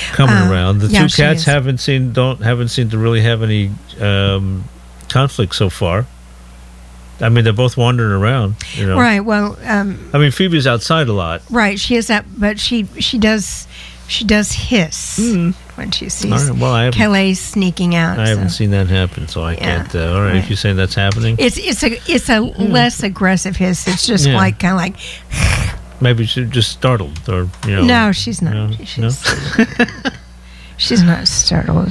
coming around. The two she cats is. haven't seemed to really have any conflict so far. I mean, they're both wandering around. Right. Well, I mean, Phoebe's outside a lot. right. She is that, but she does hiss when she sees All right, well, I haven't- Calais sneaking out. I haven't so. seen that happen, so I can't. All right, Right. if you're saying that's happening, It's a less aggressive hiss. It's just Yeah. like kind of like. maybe she's just startled, or No, she's not. No? She's not startled.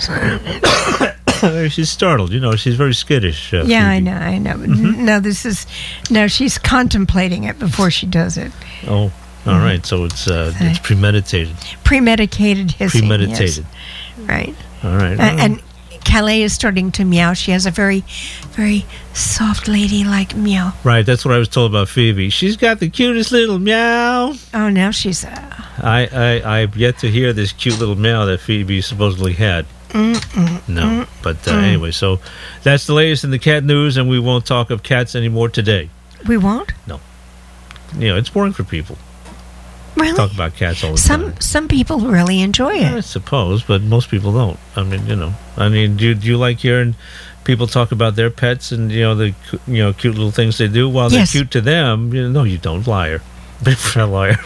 She's startled. She's very skittish. Yeah, Phoebe. I know. No, she's contemplating it before she does it. Oh, all right. So it's premeditated. Premedicated hissing. Premeditated. Yes. Right. All right. And Calais is starting to meow. She has a very, very soft lady-like meow. Right. That's what I was told about Phoebe. She's got the cutest little meow. Oh, now she's... I've yet to hear this cute little meow that Phoebe supposedly had. No. But anyway, so that's the latest in the cat news, and we won't talk of cats anymore today. We won't? It's boring for people. Really? Talk about cats all the time. Some people really enjoy it. I suppose, but most people don't. I mean, do you like hearing people talk about their pets and the cute little things they do while Yes. they're cute to them? No, you don't, liar. Big fat liar.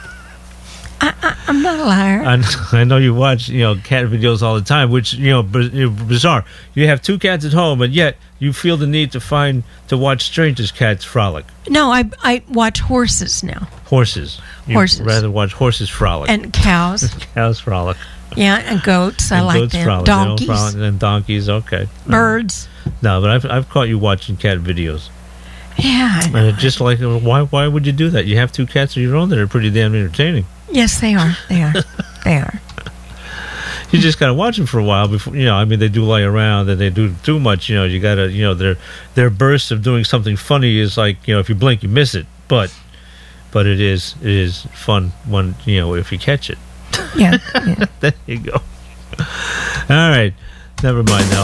I'm not a liar. I know you watch cat videos all the time, which bizarre. You have two cats at home, and yet you feel the need to watch strangers' cats frolic. No, I watch horses now. Horses. Horses. You'd rather watch horses frolic. And cows. Cows frolic. Yeah, and goats. I And like goats them. frolic. Donkeys. And donkeys. Okay. Birds. No, but I've caught you watching cat videos. Yeah. I know. And it's just like, why would you do that? You have two cats of your own that are pretty damn entertaining. Yes, they are. They are. They are. You just gotta watch them for a while before they do lay around and they do too much. You gotta their bursts of doing something funny is like if you blink you miss it, but it is fun when if you catch it. Yeah. There you go. All right, never mind now.